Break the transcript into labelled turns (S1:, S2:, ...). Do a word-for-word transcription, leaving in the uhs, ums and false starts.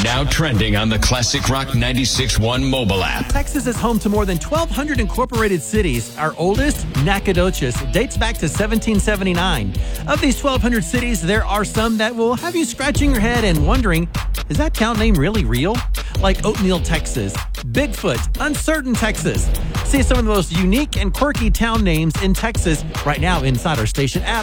S1: now trending on the Classic Rock ninety-six point one mobile app.
S2: Texas is home to more than twelve hundred incorporated cities. Our oldest, Nacogdoches, dates back to seventeen seventy-nine. Of these twelve hundred cities, there are some that will have you scratching your head and wondering, is that town name really real? Like Oatmeal, Texas, Bigfoot, Uncertain, Texas. See some of the most unique and quirky town names in Texas right now inside our station app.